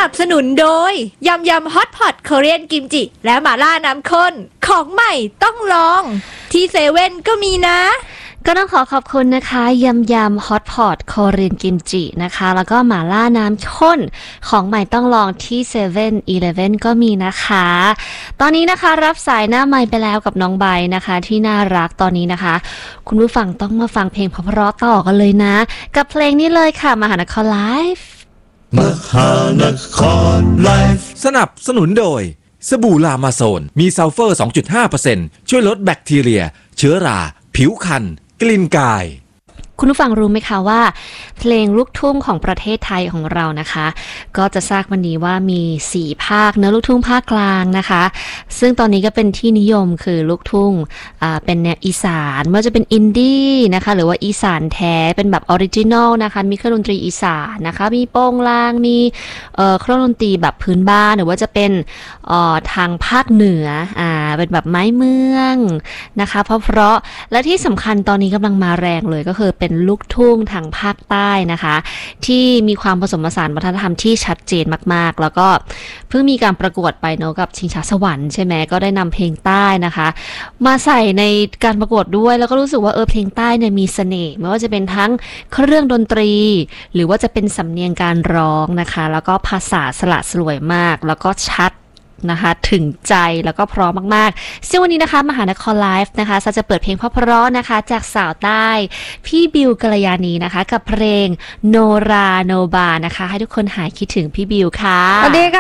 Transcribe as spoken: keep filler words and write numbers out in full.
นับสนุนโดยยำยำฮอตพอตเกาหลีกิมจิและหม่าล่าน้ำข้นของใหม่ต้องลองที่เซเว่นก็มีนะก็ต้องขอขอบคุณนะคะยำยำฮอตพอตโคเรียนกิมจินะคะแล้วก็หม่าล่าน้ำข้นของใหม่ต้องลองที่เซเว่นอีเลฟเว่นก็มีนะคะตอนนี้นะคะรับสายหน้าไมค์ไปแล้วกับน้องใบนะคะที่น่ารักตอนนี้นะคะคุณผู้ฟังต้องมาฟังเพลงเพราะๆต่อกันเลยนะกับเพลงนี้เลยค่ะมหานครไลฟ์มหานครไลฟ์สนับสนุนโดยสบู่ลามาโซนมีซัลเฟอร์ สองจุดห้าเปอร์เซ็นต์ ช่วยลดแบคทีเรียเชื้อราผิวคันกลิ่นกายคุณผู้ฟังรู้ไหมคะว่าเพลงลูกทุ่งของประเทศไทยของเรานะคะก็จะทราบวันนี้ว่ามีสี่ภาคเนื้อลูกทุ่งภาคกลางนะคะซึ่งตอนนี้ก็เป็นที่นิยมคือลูกทุ่งอ่าเป็นแนวอีสานไม่ว่าจะเป็นอินดี้นะคะหรือว่าอีสานแท้เป็นแบบออริจินอลนะคะมีเครื่องดนตรีอีสานนะคะมีโป้งลางมีเอ่อเครื่องดนตรีแบบพื้นบ้านหรือว่าจะเป็นเอ่อทางภาคเหนืออ่าเป็นแบบไม้เมืองนะคะเพราะเพราะและที่สำคัญตอนนี้กำลังมาแรงเลยก็คือเป็นลูกทุ่งทางภาคใต้นะคะที่มีความผสมผสานวัฒนธรรมที่ชัดเจนมากๆแล้วก็เพิ่งมีการประกวดไปเนาะกับชิงช้าสวรรค์ใช่ไหมก็ได้นำเพลงใต้นะคะมาใส่ในการประกวดด้วยแล้วก็รู้สึกว่าเออเพลงใต้เนี่ยมีเสน่ห์ไม่ว่าจะเป็นทั้งเครื่องดนตรีหรือว่าจะเป็นสำเนียงการร้องนะคะแล้วก็ภาษาสละสลวยมากแล้วก็ชัดนะคะถึงใจแล้วก็พร้อมมากๆซึ่งวันนี้นะคะมหานครไลฟ์นะคะจะเปิดเพลงเพราะๆนะคะจากสาวใต้พี่บิวกัลยาณีนะคะกับเพลงโนราโนบานะคะให้ทุกคนหายคิดถึงพี่บิวค่ะสวัสดีค่ะ